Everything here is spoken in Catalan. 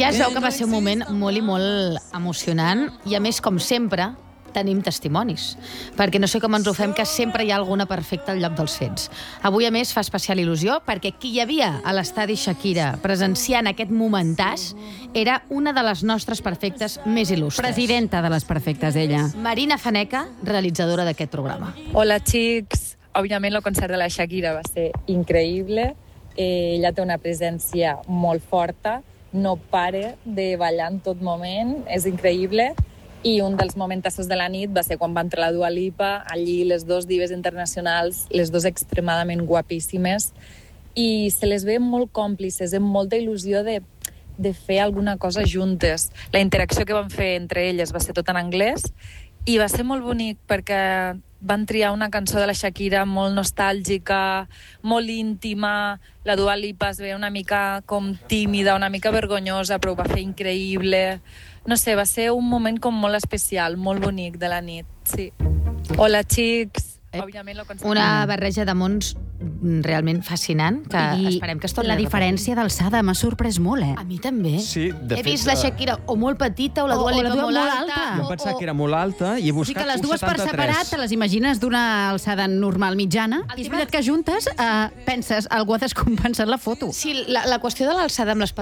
Ja es veu que va ser un moment molt i molt emocionant i, a més, com sempre, tenim testimonis. Perquè no sé com ens ho fem, que sempre hi ha alguna perfecta al lloc dels fets. Avui, a més, fa especial il·lusió perquè qui hi havia a l'estadi Shakira presenciant aquest momentàs era una de les nostres perfectes més il·lustres. Presidenta de les perfectes, ella. Marina Faneca, realitzadora d'aquest programa. Hola, xics. Òbviament, el concert de la Shakira va ser increïble. Ella té una presència molt forta, no para de ballar en tot moment, és increïble. I un dels momentassos de la nit va ser quan va entrar la Dua Lipa, allí les dos dives internacionals, les dos extremadament guapíssimes, i se les ve molt còmplices, amb molta il·lusió de fer alguna cosa juntes. La interacció que van fer entre elles va ser tot en anglès, i va ser molt bonic perquè van triar una cançó de la Shakira molt nostàlgica, molt íntima. La Dua Lipa es veia una mica com tímida, una mica vergonyosa, però ho va fer increïble. No sé, va ser un moment com molt especial, molt bonic de la nit, sí. Hola, xics. Una barreja de mons realment fascinant, que esperem que es torni a repetir. La diferència d'alçada m'ha sorprès molt, A mi també. Sí, de fet, He vist la Shakira o molt petita o la Dua Lipa molt alta. Jo pensava que era molt alta i he O sigui buscat que les un dues per 73. separat te les imagines d'una alçada normal mitjana i és veritat que juntes penses algú ha descompensat la foto. Sí, la qüestió de l'alçada amb les